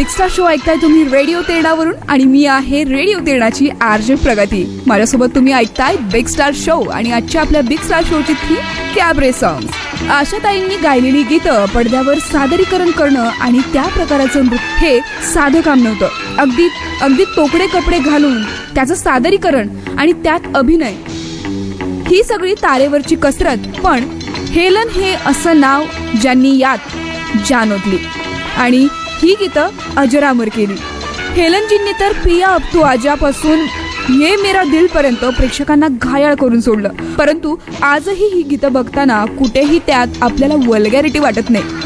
Big star show ऐकताय तुम्ही radio तेरणावरून आणि मी आहे रेडिओ तेरणाची आरजे प्रगती. माझ्यासोबत तुम्ही ऐकताय बिग स्टार शो आणि आजच्या आपल्या बिग स्टार शोची थीम कॅबरे सॉंग्स. आशाताईंनी गायलेली गीतं पडद्यावर सादरीकरण करणं आणि त्या प्रकाराचं नृत्य हे साधं काम नव्हतं. अगदी तोकडे कपडे घालून त्याचं सादरीकरण आणि त्यात अभिनय ही सगळी तारेवरची कसरत. पण हेलन हे असं नाव ज्यांनी यात जान ओतली आणि ही गीतं अजरामर केली. हेलनजींनी तर पिया अब तो आजापासून ये मेरा दिल पर्यंत प्रेक्षकांना घायाळ करून सोडलं. परंतु आजही ही गीतं बघताना कुठेही त्यात आपल्याला वल्गॅरिटी वाटत नाही.